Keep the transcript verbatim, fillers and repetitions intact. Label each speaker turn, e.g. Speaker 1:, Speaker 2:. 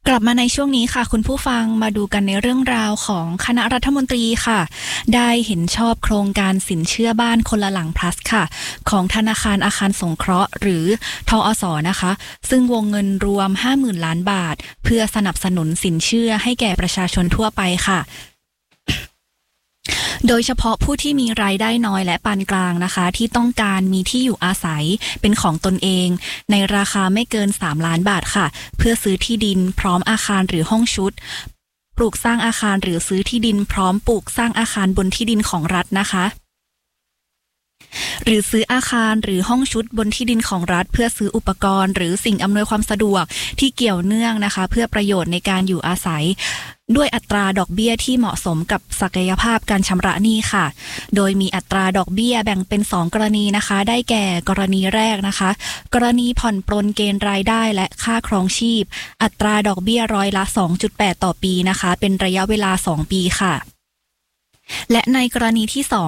Speaker 1: กลับมาในช่วงนี้ค่ะคุณผู้ฟังมาดูกันในเรื่องราวของคณะรัฐมนตรีค่ะได้เห็นชอบโครงการสินเชื่อบ้านคนละหลัง plus ค่ะของธนาคารอาคารสงเคราะห์หรือทอสนะคะซึ่งวงเงินรวม ห้าหมื่น ล้านบาทเพื่อสนับสนุนสินเชื่อให้แก่ประชาชนทั่วไปค่ะโดยเฉพาะผู้ที่มีรายได้น้อยและปานกลางนะคะที่ต้องการมีที่อยู่อาศัยเป็นของตนเองในราคาไม่เกินสามล้านบาทค่ะเพื่อซื้อที่ดินพร้อมอาคารหรือห้องชุดปลูกสร้างอาคารหรือซื้อที่ดินพร้อมปลูกสร้างอาคารบนที่ดินของรัฐนะคะหรือซื้ออาคารหรือห้องชุดบนที่ดินของรัฐเพื่อซื้ออุปกรณ์หรือสิ่งอำนวยความสะดวกที่เกี่ยวเนื่องนะคะเพื่อประโยชน์ในการอยู่อาศัยด้วยอัตราดอกเบี้ยที่เหมาะสมกับศักยภาพการชำระหนี้ค่ะโดยมีอัตราดอกเบี้ยแบ่งเป็นสองกรณีนะคะได้แก่กรณีแรกนะคะกรณีผ่อนปรนเกณฑ์รายได้และค่าครองชีพอัตราดอกเบี้ยร้อยละ สองจุดแปด ต่อปีนะคะเป็นระยะเวลาสองปีค่ะและในกรณีที่สอง